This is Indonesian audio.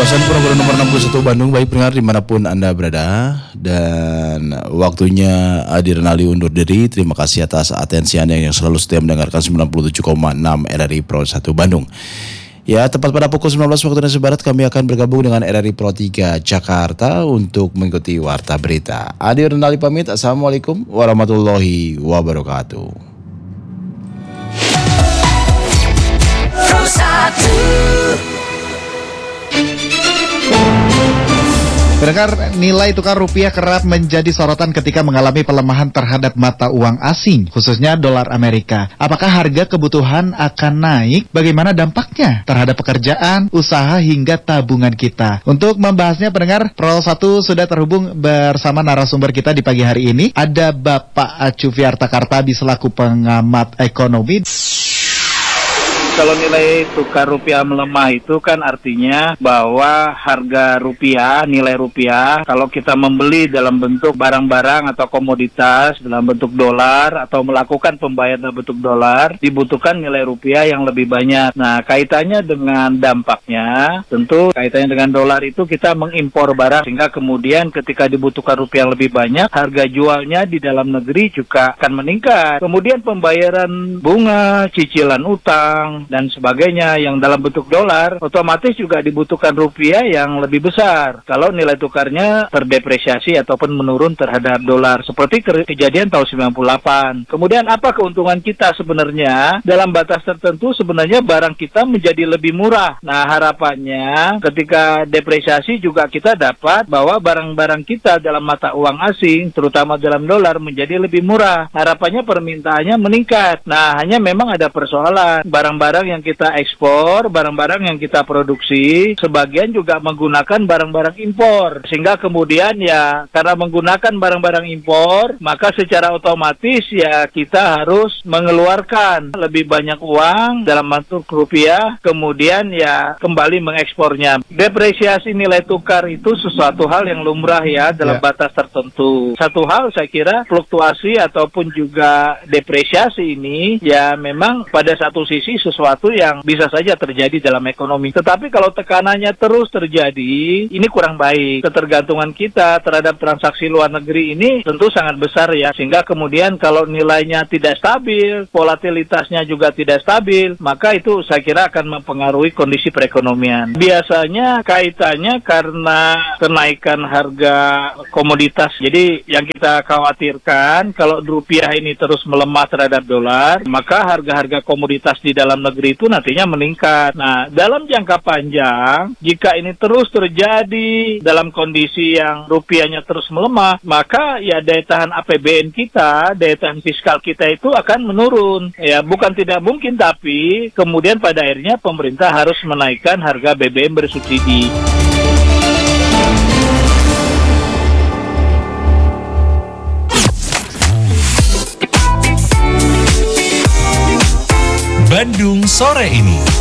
Kawasan Purwokerto nomor 61 Bandung, baik pendengar dimanapun Anda berada. Dan waktunya Adi Renali undur diri. Terima kasih atas atensi Anda yang selalu setia mendengarkan 97,6 RRI Pro 1 Bandung. Ya, tepat pada pukul 19 waktu Indonesia Barat kami akan bergabung dengan RRI Pro 3 Jakarta untuk mengikuti Warta Berita. Adi Renali pamit. Assalamualaikum warahmatullahi wabarakatuh. Pro 1. Pendengar, nilai tukar rupiah kerap menjadi sorotan ketika mengalami pelemahan terhadap mata uang asing, khususnya dolar Amerika. Apakah harga kebutuhan akan naik? Bagaimana dampaknya terhadap pekerjaan, usaha, hingga tabungan kita? Untuk membahasnya, pendengar, Pro 1 sudah terhubung bersama narasumber kita di pagi hari ini. Ada Bapak Acu Fiarta Kartabi selaku pengamat ekonomi. Kalau nilai tukar rupiah melemah itu kan artinya bahwa harga rupiah, nilai rupiah, kalau kita membeli dalam bentuk barang-barang atau komoditas dalam bentuk dolar atau melakukan pembayaran dalam bentuk dolar, dibutuhkan nilai rupiah yang lebih banyak. Nah, kaitannya dengan dampaknya, tentu kaitannya dengan dolar itu kita mengimpor barang, sehingga kemudian ketika dibutuhkan rupiah lebih banyak, harga jualnya di dalam negeri juga akan meningkat. Kemudian pembayaran bunga, cicilan utang, dan sebagainya yang dalam bentuk dolar, otomatis juga dibutuhkan rupiah yang lebih besar kalau nilai tukarnya terdepresiasi ataupun menurun terhadap dolar, seperti kejadian tahun 98. Kemudian apa keuntungan kita sebenarnya? Dalam batas tertentu sebenarnya barang kita menjadi lebih murah. Nah, harapannya ketika depresiasi juga kita dapat bahwa barang-barang kita dalam mata uang asing, terutama dalam dolar, menjadi lebih murah. Harapannya permintaannya meningkat. Nah, hanya memang ada persoalan. Barang-barang yang kita ekspor, barang-barang yang kita produksi, sebagian juga menggunakan barang-barang impor. Sehingga kemudian ya, karena menggunakan barang-barang impor, maka secara otomatis ya kita harus mengeluarkan lebih banyak uang dalam bentuk rupiah, kemudian ya kembali mengekspornya. Depresiasi nilai tukar itu sesuatu hal yang lumrah ya dalam batas tertentu. Satu hal saya kira fluktuasi ataupun juga depresiasi ini ya memang pada satu sisi sesuatu yang bisa saja terjadi dalam ekonomi. Tetapi kalau tekanannya terus terjadi, ini kurang baik. Ketergantungan kita terhadap transaksi luar negeri ini tentu sangat besar ya. Sehingga kemudian kalau nilainya tidak stabil, volatilitasnya juga tidak stabil, maka itu saya kira akan mempengaruhi kondisi perekonomian. Biasanya kaitannya karena kenaikan harga komoditas. Jadi yang kita khawatirkan kalau rupiah ini terus melemah terhadap dolar, maka harga-harga komoditas di dalam negeri itu nantinya meningkat. Nah, dalam jangka panjang, jika ini terus terjadi dalam kondisi yang rupiahnya terus melemah, maka ya daya tahan APBN kita, daya tahan fiskal kita itu akan menurun. Ya, bukan tidak mungkin, tapi kemudian pada akhirnya pemerintah harus menaikkan harga BBM bersubsidi. Bandung sore ini.